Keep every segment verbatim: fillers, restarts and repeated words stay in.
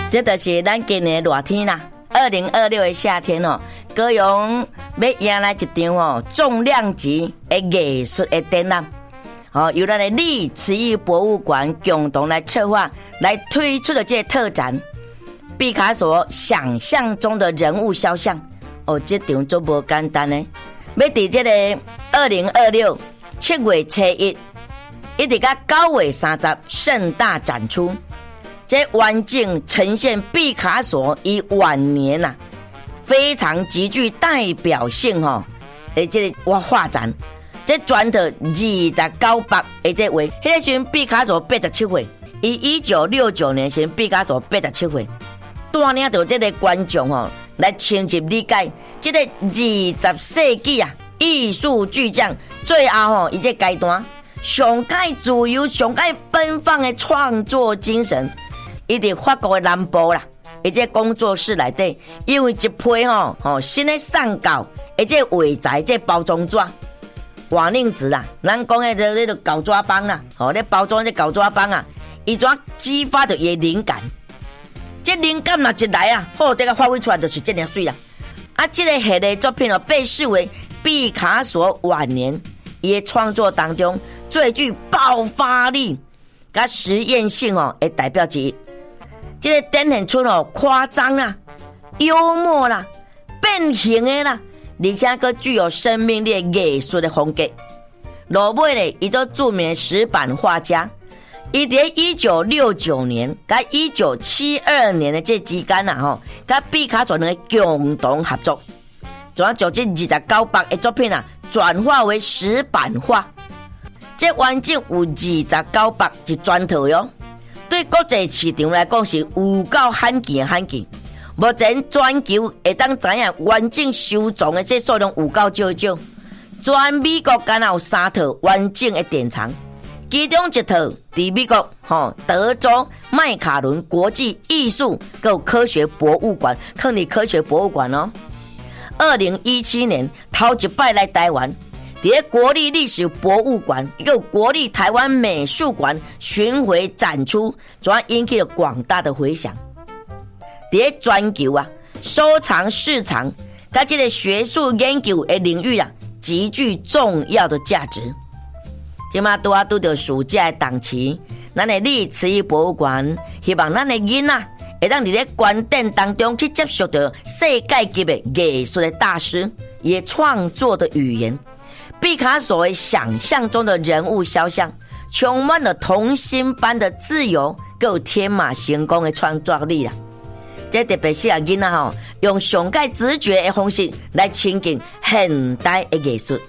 这就是咱今年的热天啦。二零二六的夏天哦，高雄要迎来一场哦重量级的艺术的展览，哦，由咱的历慈艺博物馆共同来策划来推出的这个特展，毕卡索想象中的人物肖像。哦，这场做无简单呢，要伫这个二零二六七月初一，一直到九月三十盛大展出。这完整呈现毕卡索以晚年啊非常极具代表性哦，诶，这个画展，这转到二十九百，诶，这位，迄个时阵毕卡索八十七岁，以一九六九年时毕卡索八十七岁，带领到这个观众哦来深入理解这个二十世纪啊艺术巨匠最后哦伊这阶段上界自由、上界奔放的创作精神。伊伫法国的南部啦，而且工作室内底，因为一批吼吼新的上稿，而且画材这包装纸、瓦楞纸啦，咱讲的这个稿纸帮啦，吼，咧包装这稿纸帮啊，伊怎激发着伊的灵感？这灵感嘛一来啊，好，这个发挥出来就是这样水啦。啊，这个系列作品哦，被视为毕卡索晚年伊的创作当中最具爆发力、甲实验性哦的代表之一。这个展现出哦夸张啦、幽默啦、变形的啦，而且佫具有生命力的艺术的风格。落尾咧，伊做著名石板画家，伊伫一九六九年甲一九七二年的这之间啊，吼，甲毕卡索两个共同合作，怎啊将这二十九百的作品啊转化为石板画。这完整有二十九百一砖头哟。对国际市场来讲是有够罕见罕见，目前全球会当知影完整收藏的这数量有够少少，全美国敢有三套完整的典藏，其中一套伫美国吼德州麦卡伦国际艺术跟科学博物馆，放伫科学博物馆哦。二零一七年头一摆来台湾。在国立历史博物馆、一个国立台湾美术馆巡回展出，主要引起了广大的回响。在全球啊，收藏市场跟这个学术研究的领域啊，极具重要的价值。今嘛拄啊拄到暑假的档期，咱的历慈艺博物馆希望咱的囡仔会当伫咧观展当中去接触到世界级的艺术的大师，也创作的语言。毕卡索为想象中的人物肖像，充满了童心般的自由，够天马行空的创作力啦。这特别适合囡仔吼，用上界直觉的方式来亲近现代的艺术。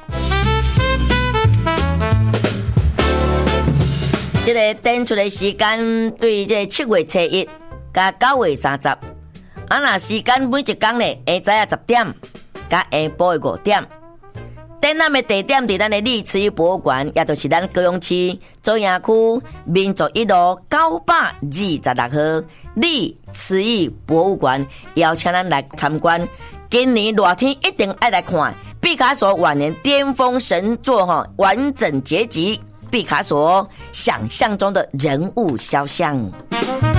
这个展出的时间对这七月初一加九月三十，啊那时间每一天呢，下早啊十点加下晡的五点。展览的地点伫咱的历慈艺博物馆，也就是咱高雄市左营区民族一路九百二十六号历慈艺博物馆，邀请咱来参观。今年热天一定爱来看毕卡索晚年巅峰神作哈完整结集，毕卡索想象中的人物肖像。